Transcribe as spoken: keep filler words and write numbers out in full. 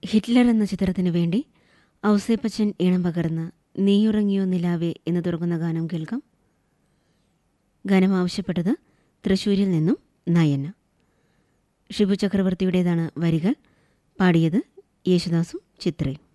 Hitler എന്ന ചിത്രത്തിനു വേണ്ടി ഔസേപ്പച്ചൻ ഈണം പകർന്ന് നീയുറങ്ങിയോ നിലാവേ എന്ന് തുടങ്ങുന്ന ഗാനം കേൾക്കാം. ഗാനം ആവശ്യപ്പെട്ടത് തൃശ്ശൂരിൽ നിന്നും നയന. ഷിബു ചക്രവർത്തിയുടേതാണ് വരികൾ. പാടിയത് യേശുദാസും ചിത്രയും.